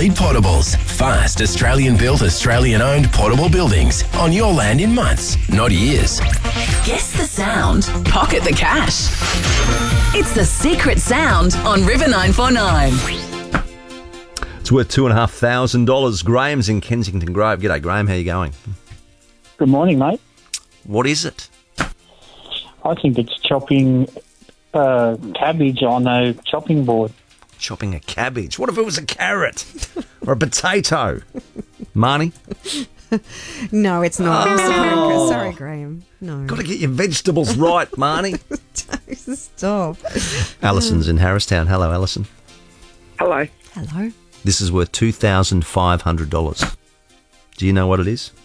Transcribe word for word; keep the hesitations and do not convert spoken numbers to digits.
Elite Portables. Fast, Australian-built, Australian-owned portable buildings on your land in months, not years. Guess the sound. Pocket the cash. It's the secret sound on River nine four nine. It's worth two and a half thousand dollars. Graham's in Kensington Grove. G'day, Graham. How you going? Good morning, mate. What is it? I think it's chopping uh, cabbage on a chopping board. Chopping a cabbage. What if it was a carrot or a potato? Marnie? No, it's not. I'm sorry, Oh. Chris. Sorry, Graham. No. Got to get your vegetables right, Marnie. Stop. Alison's in Harristown. Hello, Alison. Hello. Hello. This is worth two thousand five hundred dollars. Do you know what it is?